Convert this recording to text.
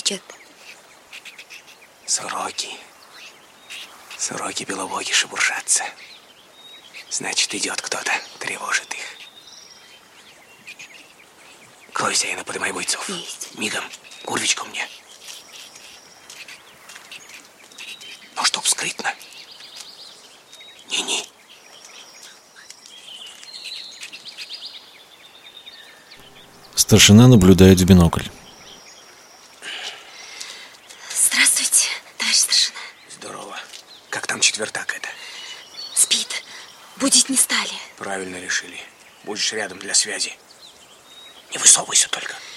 кричат? Сороки. Сороки-белобоги шебуршатся. Значит, идет кто-то, тревожит их. Хозяина, подымай бойцов. Есть. Мигом, курвичку мне. Ну, чтоб скрытно. Не-не. Старшина наблюдает в бинокль. Здравствуйте, товарищ старшина. Здорово. Как там четвертак это? Спит. Будить не стали. Правильно решили. Будешь рядом для связи. Не высовывайся только.